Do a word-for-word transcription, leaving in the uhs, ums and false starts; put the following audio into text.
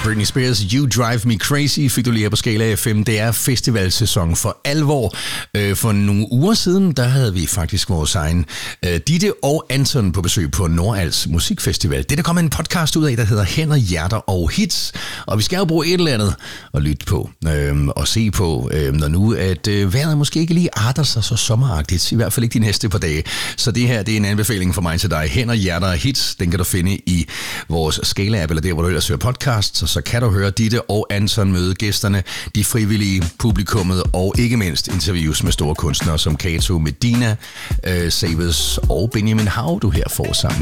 Britney Spears, You Drive Me Crazy, fik du lige her på Skala F M. Det er festivalsæson for alvor. For nogle uger siden, der havde vi faktisk vores egen Ditte og Anton på besøg på Nordals Musikfestival. Det der kom en podcast ud af, der hedder Hænder, Hjerter og Hits. Og vi skal jo bruge et eller andet at lytte på øhm, og se på, øhm, når nu at øh, vejret måske ikke lige arter sig så sommeragtigt. I hvert fald ikke de næste par dage. Så det her, det er en anbefaling for mig til dig. Hænder, Hjerter og Hits, den kan du finde i vores Skala-app, eller der, hvor du ellers hører podcast. Og så kan du høre Ditte og Anton møde gæsterne, de frivillige, publikummet og ikke mindst interviews med store kunstnere som Kato, Medina, øh, Savers og Benjamin Hav, du her får sammen.